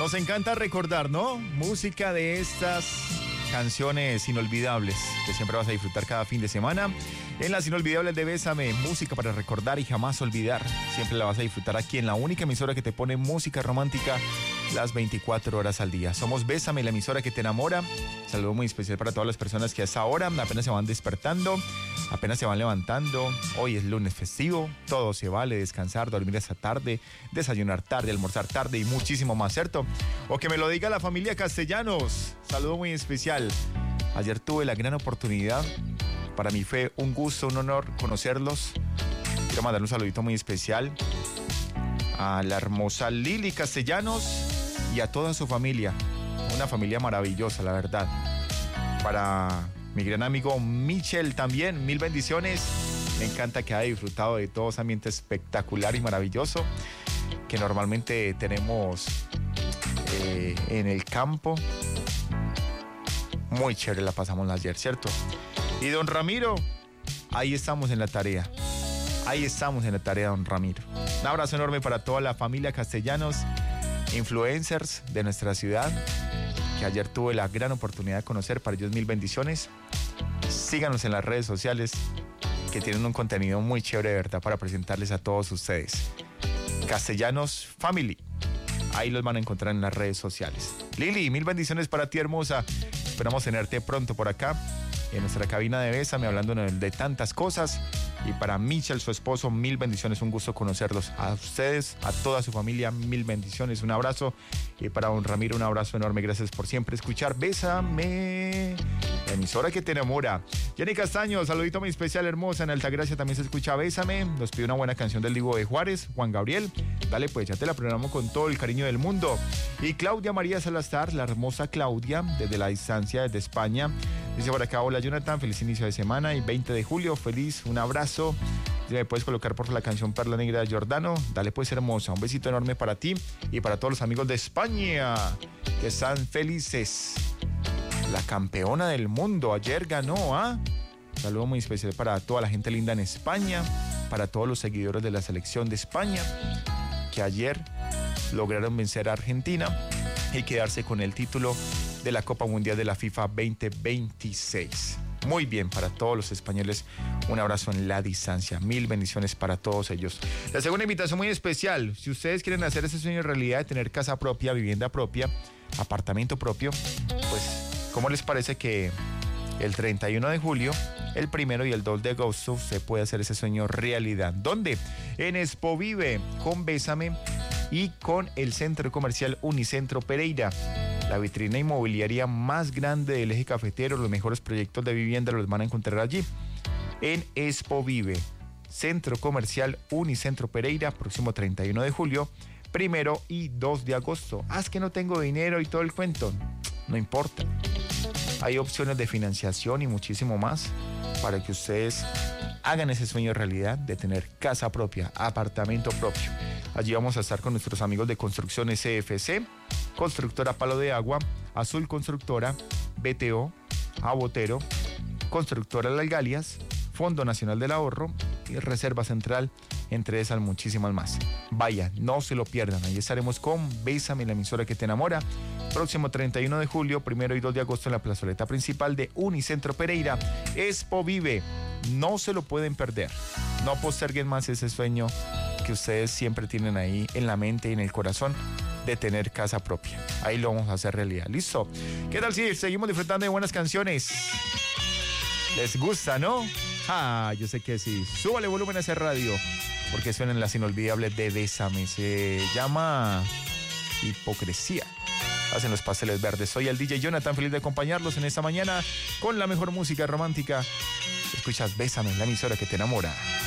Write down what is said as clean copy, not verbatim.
Nos encanta recordar, ¿no? Música de estas canciones inolvidables que siempre vas a disfrutar cada fin de semana. En las inolvidables de Bésame, música para recordar y jamás olvidar. Siempre la vas a disfrutar aquí en la única emisora que te pone música romántica las 24 horas al día. Somos Bésame, la emisora que te enamora. Saludo muy especial para todas las personas que a esa hora apenas se van despertando, apenas se van levantando. Hoy es lunes festivo, todo se vale, descansar, dormir hasta tarde, desayunar tarde, almorzar tarde y muchísimo más, ¿cierto? O que me lo diga la familia Castellanos. Saludo muy especial. Ayer tuve la gran oportunidad, para mí fue un gusto, un honor conocerlos. Quiero mandar un saludito muy especial a la hermosa Lili Castellanos y a toda su familia. Una familia maravillosa, la verdad. Para mi gran amigo Michel también, mil bendiciones. Me encanta que haya disfrutado de todo ese ambiente espectacular y maravilloso que normalmente tenemos en el campo. Muy chévere la pasamos ayer, ¿cierto? Y don Ramiro, ahí estamos en la tarea. Ahí estamos en la tarea, don Ramiro. Un abrazo enorme para toda la familia Castellanos, influencers de nuestra ciudad, que ayer tuve la gran oportunidad de conocer. Para ellos mil bendiciones. Síganos en las redes sociales, que tienen un contenido muy chévere de verdad para presentarles a todos ustedes. Castellanos Family, ahí los van a encontrar en las redes sociales. Lili, mil bendiciones para ti, hermosa. Esperamos tenerte pronto por acá en nuestra cabina de Bésame, hablando de tantas cosas. Y para Michel, su esposo, mil bendiciones, un gusto conocerlos. A ustedes, a toda su familia, mil bendiciones, un abrazo. Y para don Ramiro, un abrazo enorme, gracias por siempre escuchar Bésame, la emisora que te enamora. Jenny Castaño, saludito muy especial, hermosa. En Altagracia también se escucha Bésame. Nos pide una buena canción del Divo de Juárez, Juan Gabriel. Dale, pues ya te la programamos con todo el cariño del mundo. Y Claudia María Salazar, la hermosa Claudia, desde la distancia, desde España. Dice por acá: hola Jonathan, feliz inicio de semana y 20 de julio, feliz, un abrazo. ¿Me puedes colocar por favor la canción Perla Negra de Giordano? Dale pues, hermosa, un besito enorme para ti y para todos los amigos de España que están felices. La campeona del mundo ayer ganó, ¿ah? Saludo muy especial para toda la gente linda en España, para todos los seguidores de la selección de España, que ayer lograron vencer a Argentina y quedarse con el título de la Copa Mundial de la FIFA 2026. Muy bien, para todos los españoles, un abrazo en la distancia. Mil bendiciones para todos ellos. La segunda invitación muy especial: si ustedes quieren hacer ese sueño realidad de tener casa propia, vivienda propia, apartamento propio, pues, ¿cómo les parece que el 31 de julio, el 1 y el 2 de agosto se puede hacer ese sueño realidad? ¿Dónde? En Expo Vive, con Bésame y con el Centro Comercial Unicentro Pereira. La vitrina inmobiliaria más grande del eje cafetero, los mejores proyectos de vivienda los van a encontrar allí. En Expo Vive, Centro Comercial Unicentro Pereira, próximo 31 de julio, 1 y 2 de agosto. Es que no tengo dinero y todo el cuento. No importa. Hay opciones de financiación y muchísimo más para que ustedes hagan ese sueño realidad de tener casa propia, apartamento propio. Allí vamos a estar con nuestros amigos de Construcciones CFC, Constructora Palo de Agua, Azul Constructora, BTO, Abotero, Constructora Las Galias, Fondo Nacional del Ahorro y Reserva Central, entre esas muchísimas más. Vaya, no se lo pierdan. Ahí estaremos con Bésame, la emisora que te enamora. Próximo 31 de julio, 1 y 2 de agosto en la plazoleta principal de Unicentro Pereira. Expo Vive. No se lo pueden perder. No posterguen más ese sueño que ustedes siempre tienen ahí en la mente y en el corazón de tener casa propia. Ahí lo vamos a hacer realidad. ¿Listo? ¿Qué tal si seguimos disfrutando de buenas canciones? ¿Les gusta, no? Yo sé que sí. Súbale volumen a ese radio, porque suenan las inolvidables de Bésame. Se llama Hipocresía. Hacen los pasteles verdes. Soy el DJ Jonathan, feliz de acompañarlos en esta mañana con la mejor música romántica. Escuchas Bésame, la emisora que te enamora.